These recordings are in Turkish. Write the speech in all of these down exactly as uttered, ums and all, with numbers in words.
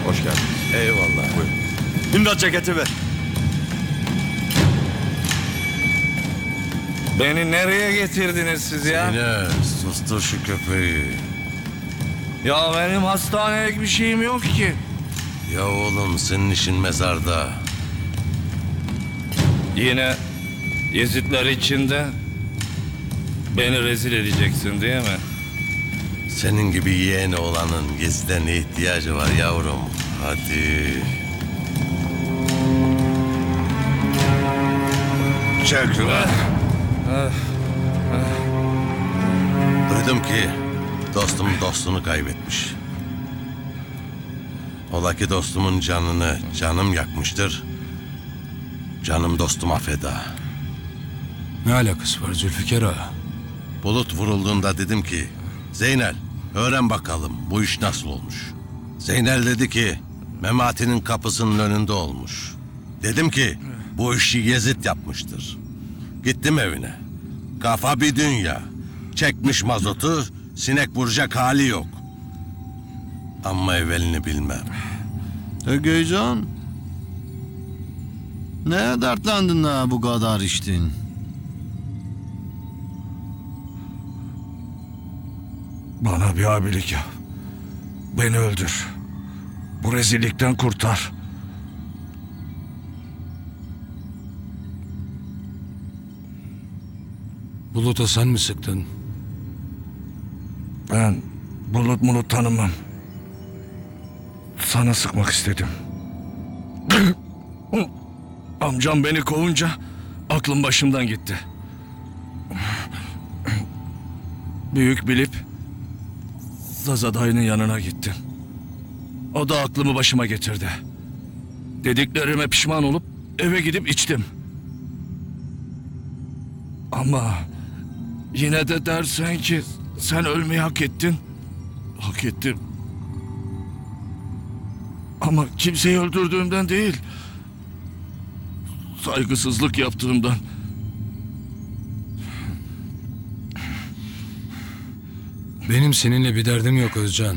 Hoş geldin. Eyvallah. Buyurun. İmdat ceketi ver. Beni nereye getirdiniz siz ya? Yine sustur şu köpeği. Ya benim hastanelik bir şeyim yok ki. Ya oğlum senin işin mezarda. Yine Yezidler içinde beni rezil edeceksin değil mi? Senin gibi yeğeni olanın Yezid'e ne ihtiyacı var yavrum? Hadi. Çek ulan. Duydum ki dostum dostunu kaybetmiş. Ola ki dostumun canını canım yakmıştır. Canım dostuma feda. Ne alakası var Zülfikar ağa? Bulut vurulduğunda dedim ki Zeynel öğren bakalım bu iş nasıl olmuş. Zeynel dedi ki Memati'nin kapısının önünde olmuş. Dedim ki bu işi Yezid yapmıştır. Gittim evine. Kafa bir dünya. Çekmiş mazotu, sinek vuracak hali yok. Ama evvelini bilmem. Egeycan. Neye dertlendin ha bu kadar içtin? Bana bir abilik yap. Beni öldür. Bu rezillikten kurtar. Bulut'a sen mi sıktın? Ben bulut mulut tanımam. Sana sıkmak istedim. Amcam beni kovunca aklım başımdan gitti. Büyük bilip Zaza dayının yanına gittim. O da aklımı başıma getirdi. Dediklerime pişman olup eve gidip içtim. Ama yine de dersen ki sen ölmeyi hak ettin. Hak ettim. Ama kimseyi öldürdüğümden değil. Saygısızlık yaptığımdan. Benim seninle bir derdim yok Özcan.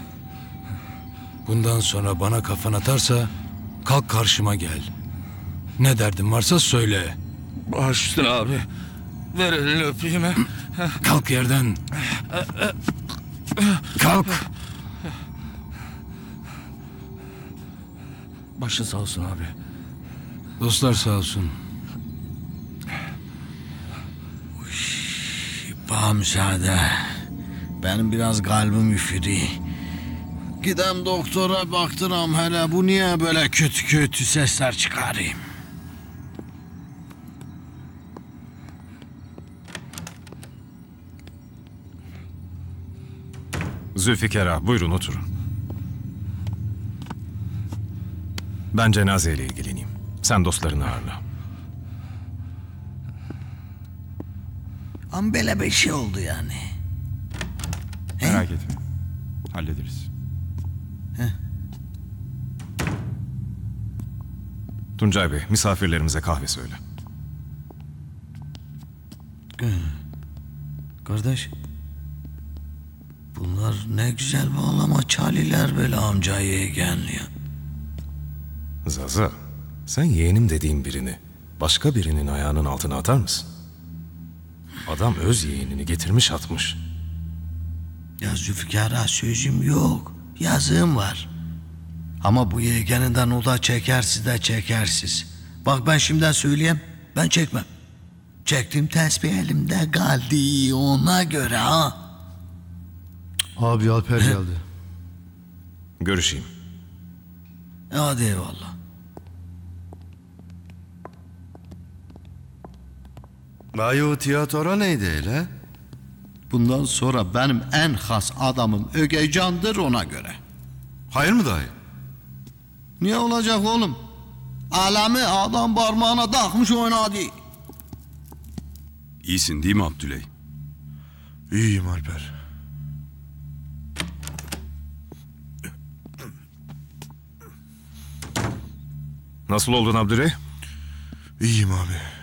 Bundan sonra bana kafan atarsa kalk karşıma gel. Ne derdin varsa söyle. Baş üstüne abi. Ver elini öpeyim he. Kalk yerden. Kalk. Başın sağ olsun abi. Dostlar sağ olsun. Bana müsaade. Benim biraz kalbim üşüdü. Gidem doktora baktıram hele bu niye böyle kötü kötü sesler çıkarayım. Zülfikar ağa, buyurun oturun. Ben cenazeyle ilgileneyim. Sen dostlarını ağırla. Ama böyle bir şey oldu yani. Merak etme. Hallederiz. Tuncay Bey, misafirlerimize kahve söyle. Kardeş. Bunlar ne güzel bağlama çaliler böyle amcayı yeğenliyor. Zaza, sen yeğenim dediğin birini başka birinin ayağının altına atar mısın? Adam öz yeğenini getirmiş atmış. Ya Zülfikar'a sözüm yok. Yazığım var. Ama bu yeğeninden o da çekersiz de çekersiz. Bak ben şimdiden söyleyeyim. Ben çekmem. Çektim tesbih elimde kaldı ona göre ha. Abi Alper geldi. Görüşeyim. Hadi eyvallah. Dayı tiyatro neydi öyle? Bundan sonra benim en has adamım Ögeycan'dır ona göre. Hayır mı dayı? Niye olacak oğlum? Alemi adam parmağına takmış oynadı. İyisin değil mi Abdüley? İyiyim Alper. Nasıl oldun Abdüley? İyiyim abi.